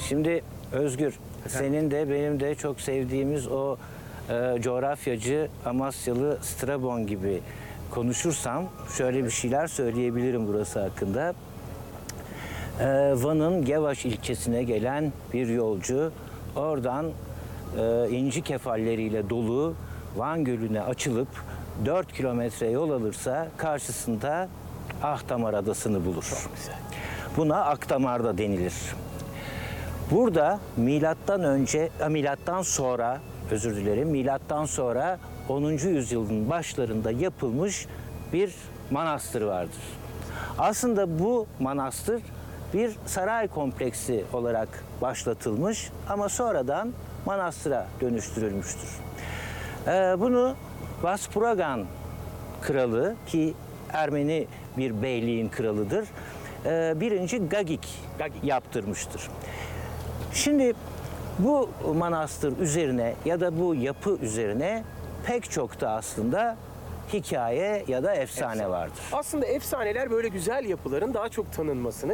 Şimdi Özgür, senin de benim de çok sevdiğimiz o coğrafyacı Amasyalı Strabon gibi konuşursam şöyle bir şeyler söyleyebilirim burası hakkında. Van'ın Gevaş ilçesine gelen bir yolcu oradan inci kefalleriyle dolu Van Gölü'ne açılıp 4 kilometre yol alırsa karşısında Akdamar Adası'nı bulur. Çok güzel. Buna Akdamar da denilir. Burada milattan sonra 10. yüzyılın başlarında yapılmış bir manastır vardır. Aslında bu manastır bir saray kompleksi olarak başlatılmış ama sonradan manastıra dönüştürülmüştür. Bunu Vaspuragan kralı, ki Ermeni bir beyliğin kralıdır, 1. Gagik yaptırmıştır. Şimdi bu manastır üzerine ya da bu yapı üzerine pek çok da aslında hikaye ya da efsane vardır. Aslında efsaneler böyle güzel yapıların daha çok tanınmasını